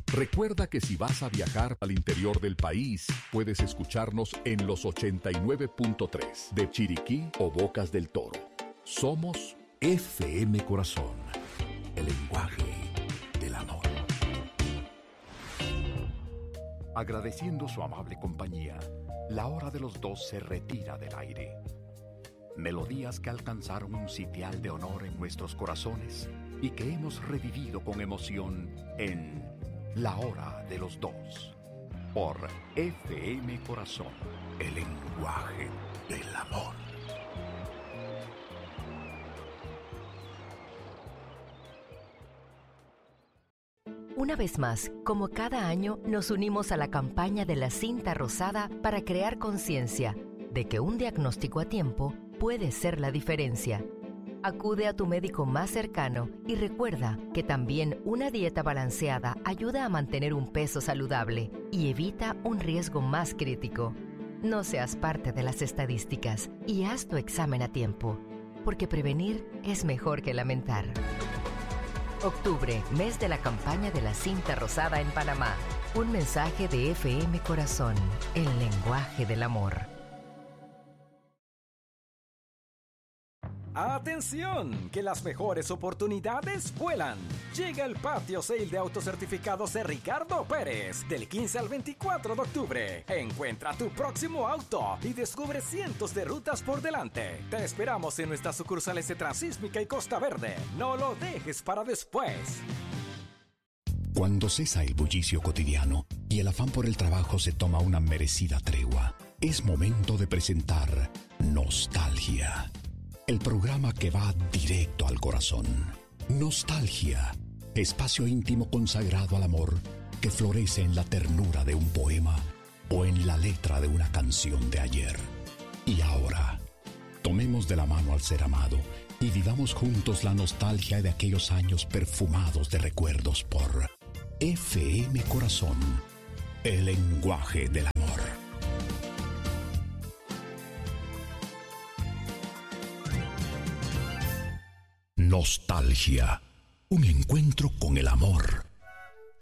Recuerda que si vas a viajar al interior del país, puedes escucharnos en los 89.3 de Chiriquí o Bocas del Toro. Somos FM Corazón, el lenguaje del amor. Agradeciendo su amable compañía, la hora de los dos se retira del aire. Melodías que alcanzaron un sitial de honor en nuestros corazones y que hemos revivido con emoción en La Hora de los Dos, por FM Corazón, el lenguaje del amor. Una vez más, como cada año, nos unimos a la campaña de la cinta rosada para crear conciencia de que un diagnóstico a tiempo puede ser la diferencia. Acude a tu médico más cercano y recuerda que también una dieta balanceada ayuda a mantener un peso saludable y evita un riesgo más crítico. No seas parte de las estadísticas y haz tu examen a tiempo, porque prevenir es mejor que lamentar. Octubre, mes de la campaña de la cinta rosada en Panamá. Un mensaje de FM Corazón, el lenguaje del amor. ¡Atención! ¡Que las mejores oportunidades vuelan! Llega el Patio Sale de Autocertificados de Ricardo Pérez del 15 al 24 de octubre. Encuentra tu próximo auto y descubre cientos de rutas por delante. Te esperamos en nuestras sucursales de Transísmica y Costa Verde. No lo dejes para después. Cuando cesa el bullicio cotidiano y el afán por el trabajo se toma una merecida tregua, es momento de presentar Nostalgia. El programa que va directo al corazón. Nostalgia, espacio íntimo consagrado al amor que florece en la ternura de un poema o en la letra de una canción de ayer. Y ahora, tomemos de la mano al ser amado y vivamos juntos la nostalgia de aquellos años perfumados de recuerdos por FM Corazón, el lenguaje del amor. Nostalgia, un encuentro con el amor